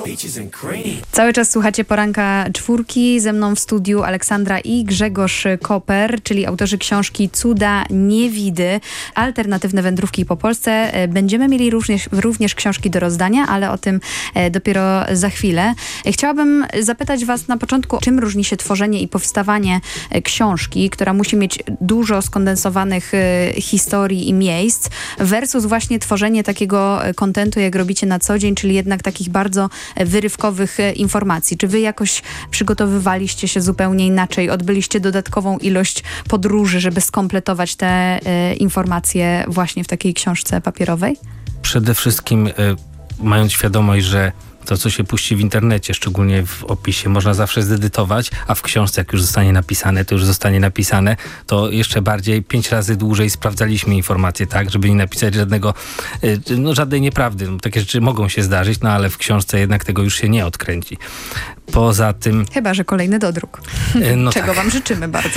Cały czas słuchacie Poranka Czwórki. Ze mną w studiu Aleksandra i Grzegorz Koper, czyli autorzy książki Cuda Niewidy, alternatywne wędrówki po Polsce. Będziemy mieli również książki do rozdania, ale o tym dopiero za chwilę. Chciałabym zapytać was na początku, czym różni się tworzenie i powstawanie książki, która musi mieć dużo skondensowanych historii i miejsc, versus właśnie tworzenie takiego kontentu, jak robicie na co dzień, czyli jednak takich bardzo wyrywkowych informacji. Czy wy jakoś przygotowywaliście się zupełnie inaczej? Odbyliście dodatkową ilość podróży, żeby skompletować te informacje właśnie w takiej książce papierowej? Przede wszystkim mając świadomość, że to, co się puści w internecie, szczególnie w opisie, można zawsze zedytować, a w książce, jak już zostanie napisane, to już zostanie napisane, to jeszcze bardziej 5 razy dłużej sprawdzaliśmy informacje, tak, żeby nie napisać żadnej nieprawdy. Takie rzeczy mogą się zdarzyć, no ale w książce jednak tego już się nie odkręci. Poza tym... Chyba że kolejny dodruk. Czego tak wam życzymy bardzo.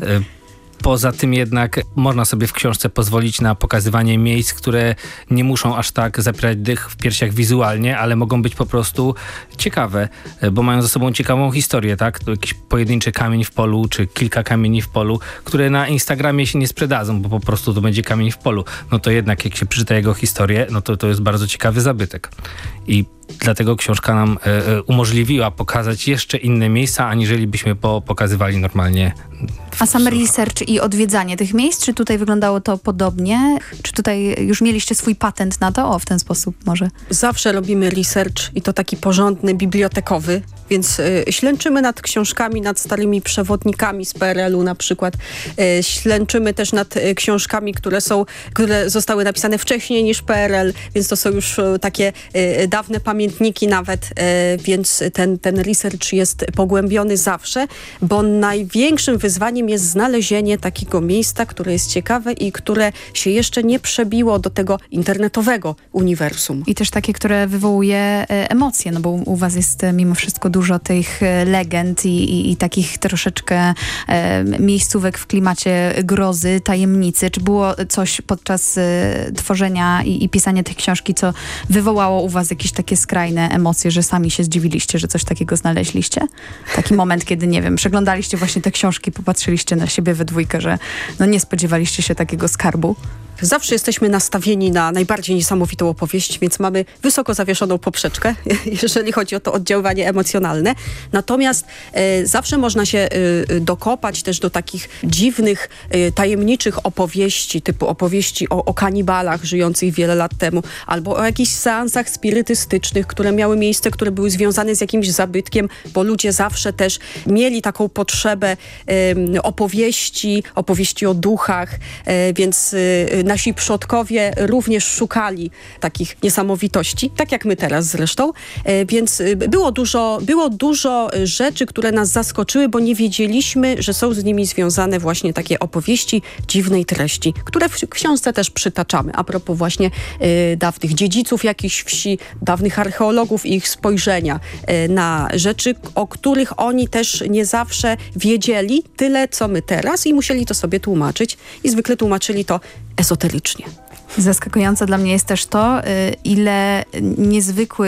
Poza tym jednak można sobie w książce pozwolić na pokazywanie miejsc, które nie muszą aż tak zapierać dych w piersiach wizualnie, ale mogą być po prostu ciekawe, bo mają ze sobą ciekawą historię, tak? To jakiś pojedynczy kamień w polu, czy kilka kamieni w polu, które na Instagramie się nie sprzedadzą, bo po prostu to będzie kamień w polu. No to jednak jak się przeczyta jego historię, no to jest bardzo ciekawy zabytek. I dlatego książka nam umożliwiła pokazać jeszcze inne miejsca, aniżeli byśmy pokazywali normalnie. A sam research i odwiedzanie tych miejsc, czy tutaj wyglądało to podobnie? Czy tutaj już mieliście swój patent na to? O, w ten sposób może. Zawsze robimy research i to taki porządny, bibliotekowy, więc ślęczymy nad książkami, nad starymi przewodnikami z PRL-u na przykład. Ślęczymy też nad książkami, które zostały napisane wcześniej niż PRL, więc to są już takie dawne pamiętniki nawet, więc ten research jest pogłębiony zawsze, bo największym wyzwaniem jest znalezienie takiego miejsca, które jest ciekawe i które się jeszcze nie przebiło do tego internetowego uniwersum. I też takie, które wywołuje emocje, no bo u was jest mimo wszystko dużo tych legend i takich troszeczkę miejscówek w klimacie grozy, tajemnicy. Czy było coś podczas tworzenia i pisania tej książki, co wywołało u was jakieś takie skrajne emocje, że sami się zdziwiliście, że coś takiego znaleźliście? Taki moment, kiedy, nie wiem, przeglądaliście właśnie te książki, popatrzyliście na siebie we dwójkę, że no nie spodziewaliście się takiego skarbu? Zawsze jesteśmy nastawieni na najbardziej niesamowitą opowieść, więc mamy wysoko zawieszoną poprzeczkę, jeżeli chodzi o to oddziaływanie emocjonalne. Natomiast zawsze można się dokopać też do takich dziwnych, tajemniczych opowieści, typu opowieści o kanibalach żyjących wiele lat temu, albo o jakichś seansach spirytystycznych, które miały miejsce, które były związane z jakimś zabytkiem, bo ludzie zawsze też mieli taką potrzebę opowieści o duchach, więc nasi przodkowie również szukali takich niesamowitości, tak jak my teraz zresztą, więc było dużo rzeczy, które nas zaskoczyły, bo nie wiedzieliśmy, że są z nimi związane właśnie takie opowieści dziwnej treści, które w książce też przytaczamy. A propos właśnie dawnych dziedziców jakichś wsi, dawnych archeologów i ich spojrzenia na rzeczy, o których oni też nie zawsze wiedzieli tyle, co my teraz i musieli to sobie tłumaczyć i zwykle tłumaczyli to esoterycznie. Zaskakujące dla mnie jest też to, ile niezwykłych